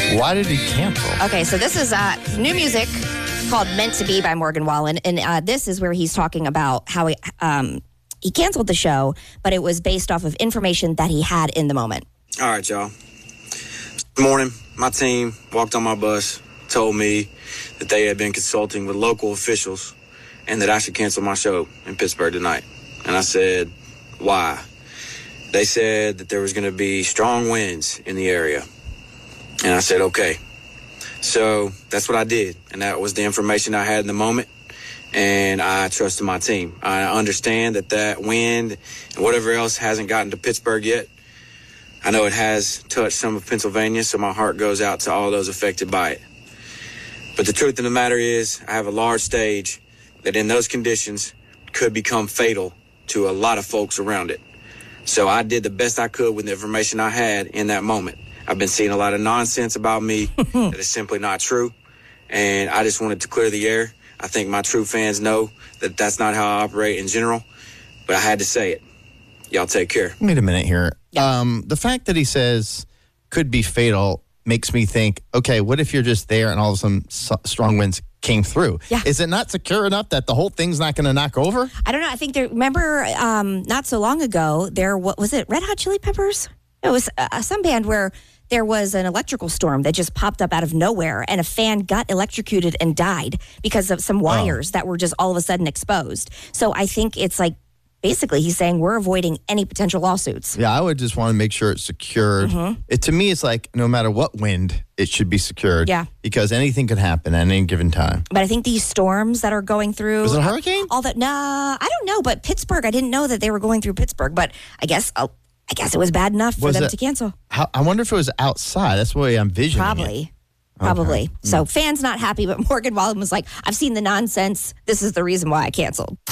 Why did he cancel? Okay, so this is new music called Meant to Be by Morgan Wallen. And this is where he's talking about how he canceled the show, but it was based off of information that he had in the moment. All right, y'all. This morning, my team walked on my bus, told me that they had been consulting with local officials and that I should cancel my show in Pittsburgh tonight. And I said, why? They said that there was going to be strong winds in the area. And I said, okay. So that's what I did. And that was the information I had in the moment. And I trusted my team. I understand that wind and whatever else hasn't gotten to Pittsburgh yet. I know it has touched some of Pennsylvania, so my heart goes out to all those affected by it. But the truth of the matter is, I have a large stage that in those conditions could become fatal to a lot of folks around it. So I did the best I could with the information I had in that moment. I've been seeing a lot of nonsense about me that is simply not true. And I just wanted to clear the air. I think my true fans know that that's not how I operate in general. But I had to say it. Y'all take care. Wait a minute here. The fact that he says could be fatal makes me think, okay, what if you're just there and all of a sudden strong winds came through? Yeah. Is it not secure enough that the whole thing's not going to knock over? I don't know. I think remember not so long ago, what was it, Red Hot Chili Peppers? It was some band where there was an electrical storm that just popped up out of nowhere and a fan got electrocuted and died because of some wires that were just all of a sudden exposed. So I think it's like, basically, he's saying we're avoiding any potential lawsuits. Yeah, I would just want to make sure it's secured. To me, it's like no matter what wind, it should be secured. Yeah. Because anything could happen at any given time. But I think these storms that are going through... Was it a hurricane? All that, I don't know. But Pittsburgh, I didn't know that they were going through Pittsburgh. But I guess it was bad enough for them to cancel. I wonder if it was outside. That's the way I'm visioning it. Probably. Okay. So fans not happy, but Morgan Wallen was like, I've seen the nonsense. This is the reason why I canceled.